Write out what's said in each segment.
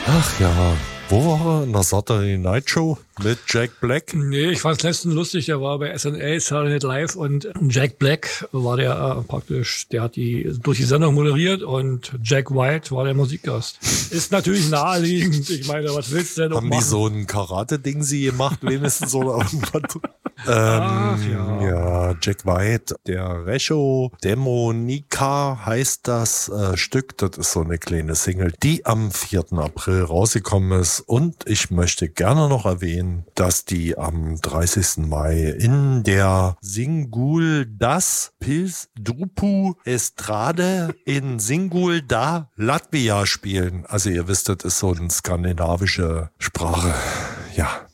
Ach ja, wo war er? In der Saturday Night Show mit Jack Black? Nee, ich fand es letztens lustig, der war bei SNL, Saturday Night Live, und Jack Black war der praktisch, der hat durch die Sendung moderiert, und Jack White war der Musikgast. Ist natürlich naheliegend. Ich meine, was willst du denn noch machen? Haben die so ein Karate-Ding sie gemacht, wenigstens oder irgendwas? Ach ja. Ja, Jack White, der Recho Demonica heißt das Stück. Das ist so eine kleine Single, die am 4. April rausgekommen ist. Und ich möchte gerne noch erwähnen, dass die am 30. Mai in der Singuldas Pilsdrupu Estrade in Singulda, Latvia spielen. Also ihr wisst, das ist so eine skandinavische Sprache. Ja.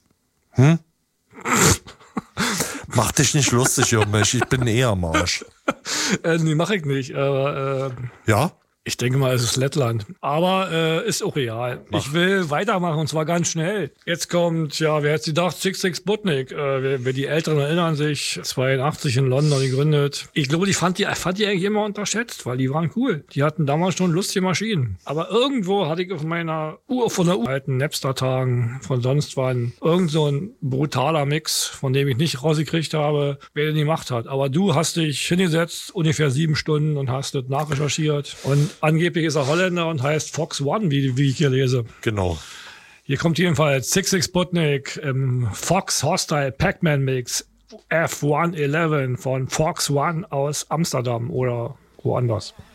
Mach dich nicht lustig um mich, ich bin eher am Arsch. Nee, mach ich nicht. Ja? Ich denke mal, es ist Lettland. Aber ist auch real. Ich will weitermachen, und zwar ganz schnell. Jetzt kommt, ja, wer hätte gedacht, Sigue Sigue Sputnik. Wer die Älteren erinnern sich, 82 in London gegründet. Ich glaube, ich fand die eigentlich immer unterschätzt, weil die waren cool. Die hatten damals schon lustige Maschinen. Aber irgendwo hatte ich auf meiner alten Napster-Tagen von sonst wann irgend so ein brutaler Mix, von dem ich nicht rausgekriegt habe, wer den gemacht hat. Aber du hast dich hingesetzt, ungefähr 7 Stunden, und hast das nachrecherchiert. Und angeblich ist er Holländer und heißt Fox One, wie ich hier lese. Genau. Hier kommt jedenfalls Sigue Sigue Sputnik im Fox Hostile Pac-Man Mix F111 von Fox One aus Amsterdam oder woanders.